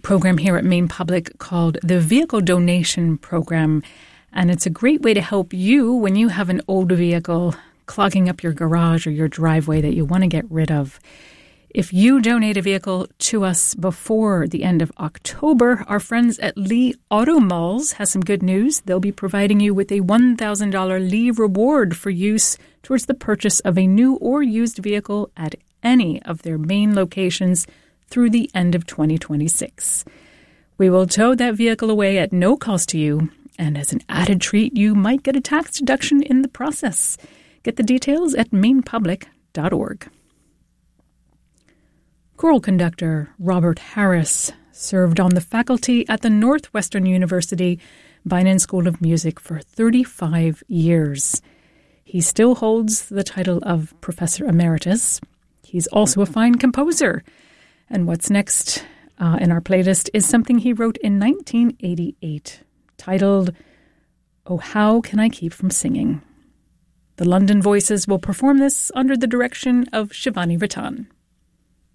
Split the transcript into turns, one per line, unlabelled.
program here at Maine Public called the Vehicle Donation Program. And it's a great way to help you when you have an old vehicle clogging up your garage or your driveway that you want to get rid of. If you donate a vehicle to us before the end of October, our friends at Lee Auto Malls has some good news. They'll be providing you with a $1,000 Lee reward for use towards the purchase of a new or used vehicle at any of their main locations through the end of 2026. We will tow that vehicle away at no cost to you, and as an added treat, you might get a tax deduction in the process. Get the details at mainepublic.org. Choral conductor Robert Harris served on the faculty at the Northwestern University Beinan School of Music for 35 years. He still holds the title of Professor Emeritus. He's also a fine composer. And what's next in our playlist is something he wrote in 1988, titled, "Oh, How Can I Keep From Singing?" The London Voices will perform this under the direction of Shivani Ratan.